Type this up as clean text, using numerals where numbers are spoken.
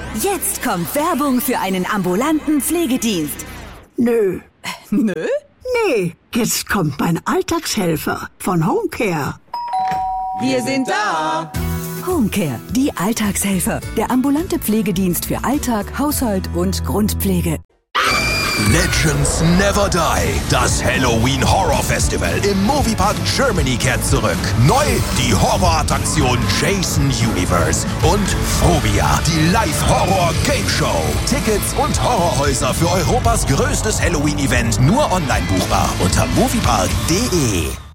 Jetzt kommt Werbung für einen ambulanten Pflegedienst. Nö. Nö? Nee, jetzt kommt mein Alltagshelfer von Homecare. Wir sind da. Homecare, die Alltagshelfer. Der ambulante Pflegedienst für Alltag, Haushalt und Grundpflege. Legends Never Die. Das Halloween Horror Festival im Moviepark Germany kehrt zurück. Neu die Horrorattraktion Jason Universe und Phobia, die Live-Horror-Game-Show. Tickets und Horrorhäuser für Europas größtes Halloween-Event nur online buchbar unter moviepark.de.